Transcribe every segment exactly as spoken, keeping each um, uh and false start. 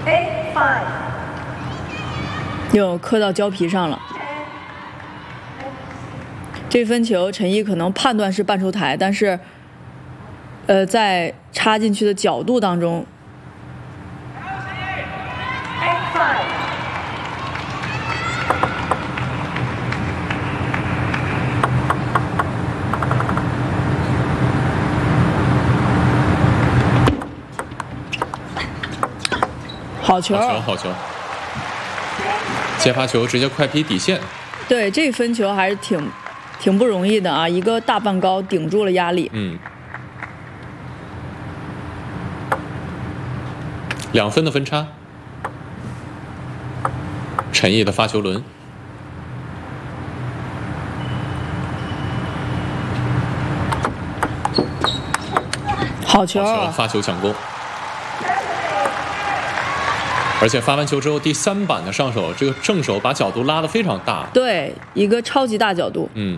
又磕到胶皮上了。这分球陈毅可能判断是半出台，但是，呃，在插进去的角度当中，好球， 好球，好球！接发球直接快劈底线。 对，这分球还是挺挺不容易的啊，一个大半高顶住了压力。 嗯。两分的分差。陈毅的发球轮。 好球！ 好球！发球抢攻。而且发完球之后，第三板的上手，这个正手把角度拉得非常大。 对，一个超级大角度。 嗯。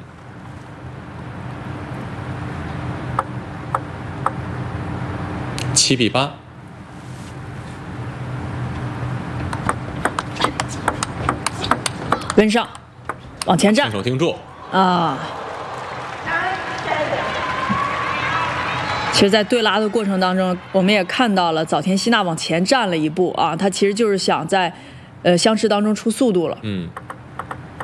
七比八。 跟上，往前站。 上手盯住。 啊。其实，在对拉的过程当中，我们也看到了早田希娜往前站了一步啊，她其实就是想在，呃，相持当中出速度了。 嗯。